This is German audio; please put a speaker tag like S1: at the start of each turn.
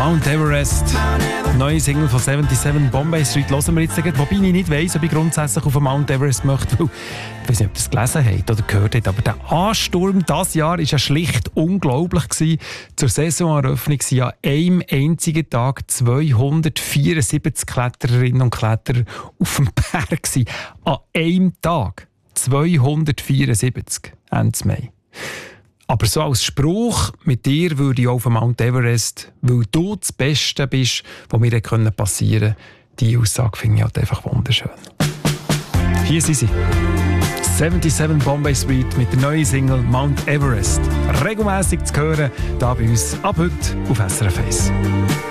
S1: Mount Everest. Neue Single von 77 Bombay Street hören wir jetzt. Wobei ich nicht weiss, ob ich grundsätzlich auf den Mount Everest möchte. Weil, ich weiss nicht, ob ihr das gelesen habt oder gehört habt, aber der Ansturm dieses Jahr war ja schlicht unglaublich gewesen. Zur Saisoneröffnung waren an einem einzigen Tag 274 Klettererinnen und Kletterer auf dem Berg gewesen. An einem Tag 274, Ende Mai. Aber so als Spruch, mit dir würde ich auf den Mount Everest, weil du das Beste bist, was mir passieren konnte. Diese Aussage finde ich halt einfach wunderschön. Hier sind sie. 77 Bombay Street mit der neuen Single Mount Everest. Regelmässig zu hören, hier bei uns ab heute auf SRF 1.